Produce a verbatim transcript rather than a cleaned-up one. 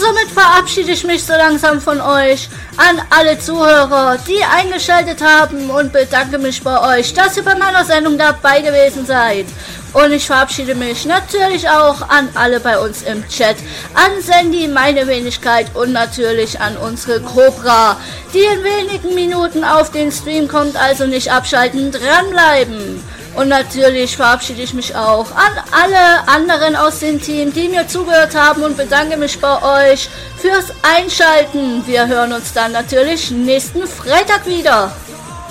somit verabschiede ich mich so langsam von euch, an alle Zuhörer, die eingeschaltet haben, und bedanke mich bei euch, dass ihr bei meiner Sendung dabei gewesen seid. Und ich verabschiede mich natürlich auch an alle bei uns im Chat, an Sandy, meine Wenigkeit, und natürlich an unsere Cobra, die in wenigen Minuten auf den Stream kommt, also nicht abschalten, dranbleiben. Und natürlich verabschiede ich mich auch an alle anderen aus dem Team, die mir zugehört haben, und bedanke mich bei euch fürs Einschalten. Wir hören uns dann natürlich nächsten Freitag wieder.